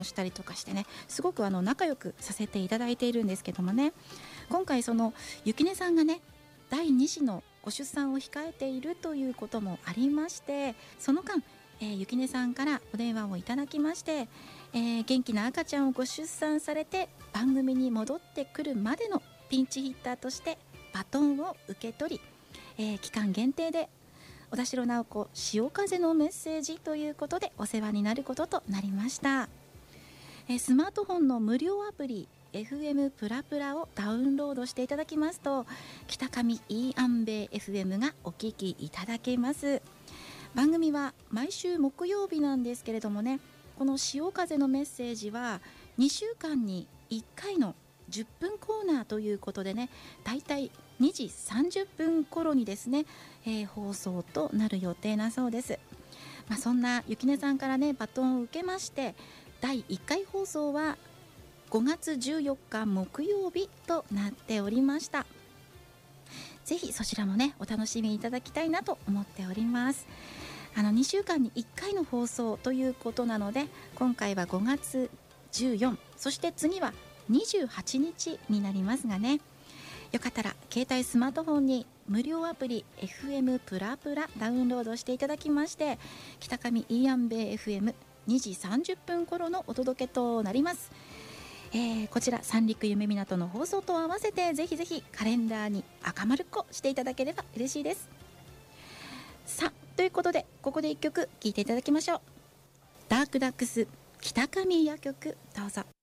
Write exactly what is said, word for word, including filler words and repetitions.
したりとかしてね、すごくあの仲良くさせていただいているんですけどもね、今回そのゆきねさんがねだいに子のご出産を控えているということもありまして、その間、えー、ゆきねさんからお電話をいただきまして、えー、元気な赤ちゃんをご出産されて番組に戻ってくるまでのピンチヒッターとしてバトンを受け取り、えー、期間限定で小田代直子潮風のメッセージということでお世話になることとなりました。えー、スマートフォンの無料アプリ エフエム プラプラをダウンロードしていただきますと、北上イーアンベイ エフエム がお聞きいただけます。番組は毎週木曜日なんですけれどもね、この潮風のメッセージはにしゅうかんにいっかいのじゅっぷんコーナーということでね、だいたいにじさんじゅっぷん頃にですね、えー、放送となる予定なそうです。まあ、そんなゆきねさんからねバトンを受けまして、だいいっかい放送はごがつじゅうよっか木曜日となっておりました。ぜひそちらもねお楽しみいただきたいなと思っております。あのにしゅうかんにいっかいの放送ということなので、今回はごがつじゅうよっか、そして次はにじゅうはちにちになりますがね、よかったら携帯スマートフォンに無料アプリ エフエム プラプラダウンロードしていただきまして、北上イーアンベイ エフエムにじさんじゅっぷん頃のお届けとなります。えー、こちら三陸夢港の放送と合わせてぜひぜひカレンダーに赤丸っこしていただければ嬉しいです。さあということで、ここでいっきょく聴いていただきましょう。ダークダックス北上夜曲、どうぞ。